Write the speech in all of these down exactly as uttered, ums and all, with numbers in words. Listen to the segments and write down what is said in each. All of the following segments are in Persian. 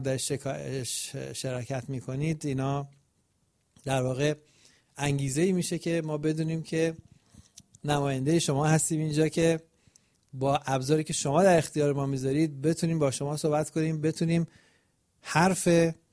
در شرکت میکنید، اینا در واقع انگیزه‌ای میشه که ما بدونیم که نماینده شما هستیم اینجا، که با ابزاری که شما در اختیار ما میذارید بتونیم با شما صحبت کنیم، بتونیم حرف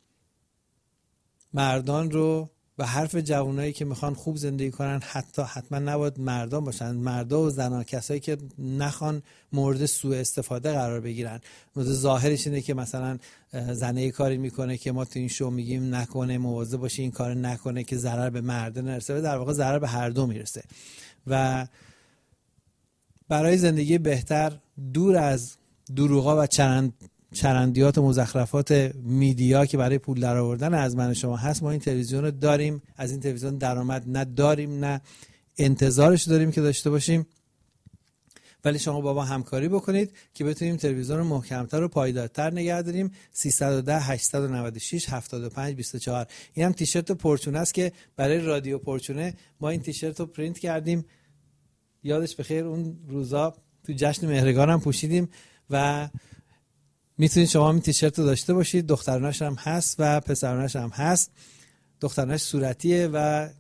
مردان رو و حرف جوانایی که میخوان خوب زندگی کنن، حتی حتما نباید مردان باشن، مردا و زنا، کسایی که نخوان مورد سوء استفاده قرار بگیرن. مورد ظاهرش اینه که مثلا زنه کاری میکنه که ما تو این شو میگیم نکنه، مواظب باشه این کار نکنه که ضرر به مرد نرسه، در واقع ضرر به هر دو میرسه. و برای زندگی بهتر، دور از دروغا و چرند چرندیات و مزخرفات میدیا که برای پول درآوردن از من شما هست، ما این تلویزیون رو داریم. از این تلویزیون درآمد نه داریم نه انتظارش داریم که داشته باشیم، ولی شما با ما همکاری بکنید که بتونیم تلویزیون رو محکمتر و پایدارتر نگه داریم. سیصد و ده هشتصد و نود و شش هفتاد و پنج بیست و چهار. این هم تیشرت پرچونه است که برای رادیو پرچونه ما این تیشرت رو پرینت کردیم، یادش بخیر اون روزا تو جشن مهرگان هم پوشیدیم و میتونید شما این تیشرت رو داشته باشید. دخترانش هم هست و پسرانش هم هست. دخترانش صورتیه و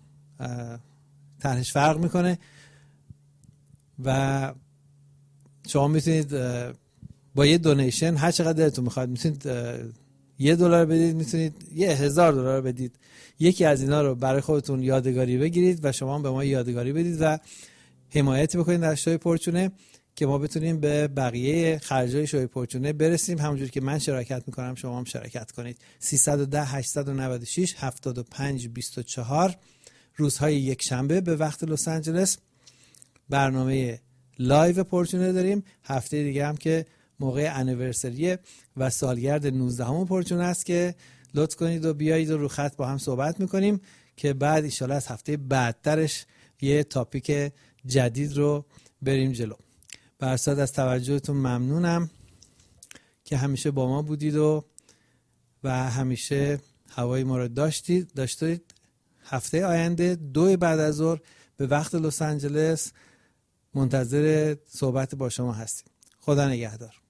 طرحش فرق میکنه و شما میتونید با یه دونیشن هر چقدر دلتون میخواد، میتونید یه دلار بدید، میتونید یه هزار دلار بدید، یکی از اینا رو برای خودتون یادگاری بگیرید و شما به ما یادگاری بدید و حمایت بکنید در شوی پرچونه که ما بتونیم به بقیه خرجای شوی پرچونه برسیم. همونجوری که من شرکت میکنم شما هم شرکت کنید. سیصد و ده هشتصد و نود و شش هفتاد و پنج بیست و چهار. روزهای یک شنبه به وقت لس آنجلس برنامه لایو پرچونه داریم. هفته دیگه هم که موقع انیورسری و سالگرد نوزدهم پرچونه است که لطف کنید و بیایید و رو خط با هم صحبت میکنیم که بعد ان شاءالله از هفته بعدترش یه تاپیک جدید رو بریم جلو. برصد از توجهتون ممنونم که همیشه با ما بودید و و همیشه هوای ما رو داشتید داشتید. هفته آینده دو بعد از ظهر به وقت لس آنجلس منتظر صحبت با شما هستیم. خدا نگهدار.